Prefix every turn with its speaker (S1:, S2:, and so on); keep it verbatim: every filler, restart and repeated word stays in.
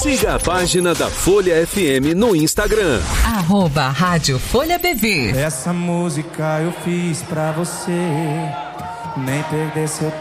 S1: Siga a página da Folha F M no Instagram.
S2: Arroba Rádio Folha B V.
S3: Essa música eu fiz pra você, nem perder seu